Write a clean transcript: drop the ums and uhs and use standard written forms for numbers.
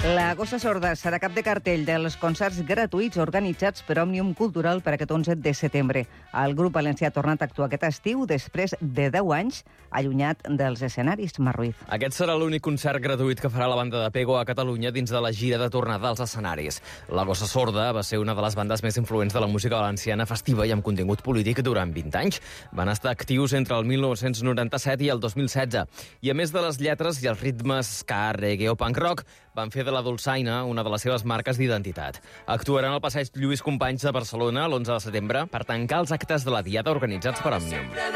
La Gossa Sorda serà cap de cartell dels concerts gratuïts organitzats per Òmnium Cultural per aquest 11 de setembre. El grup valencià ha tornat a actuar aquest estiu després de 10 anys allunyat dels escenaris. Marruiz. Aquest serà l'únic concert gratuït que farà la banda de Pego a Catalunya dins de la gira de tornada als escenaris. La Gossa Sorda va ser una de les bandes més influents de la música valenciana festiva i amb contingut polític durant 20 anys. Van estar actius entre el 1997 i el 2016. I a més de les lletres i els ritmes ska, reggae o punk rock, van fer de la dolçaina una de les seves marques d'identitat. Actuaran al passeig Lluís Companys de Barcelona l'11 de setembre per tancar els actes de la Diada organitzats per Òmnium.